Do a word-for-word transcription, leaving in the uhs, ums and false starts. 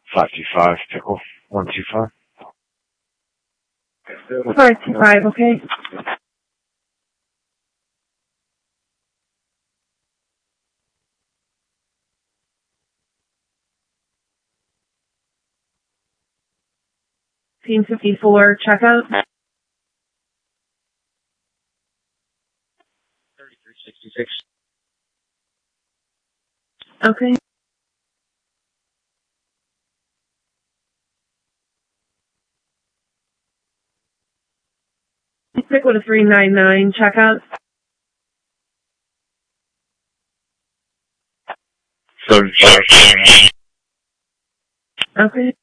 five two five, pickle, one two five. five two five, okay. Team fifty-four, checkout. thirty-three sixty-six. Okay. Stick with a three nine nine, checkout. thirty-five. Okay.